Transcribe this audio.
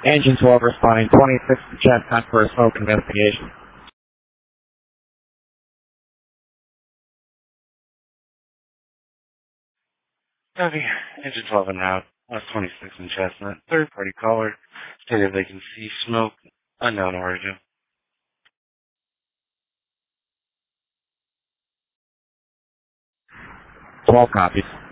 Engine 12 responding 26 to Chestnut for a smoke investigation. Copy. Engine 12 en route. West 26 in Chestnut. Third party caller. Stated they can see smoke. Unknown origin. 12 copies.